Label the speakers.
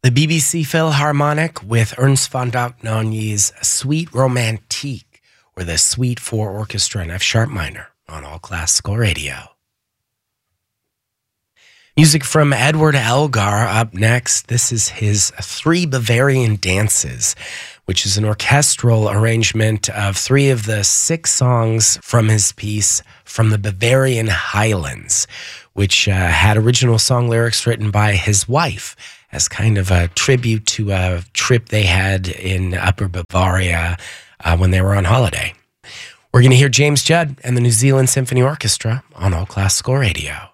Speaker 1: The BBC Philharmonic with Ernst von Dohnanyi's Suite Romantique, or the Suite for Orchestra in F sharp minor on All Classical Radio. Music from Edward Elgar up next. This is his Three Bavarian Dances, which is an orchestral arrangement of 3 of the 6 songs from his piece From the Bavarian Highlands, which had original song lyrics written by his wife as kind of a tribute to a trip they had in Upper Bavaria when they were on holiday. We're going to hear James Judd and the New Zealand Symphony Orchestra on All Classical Radio.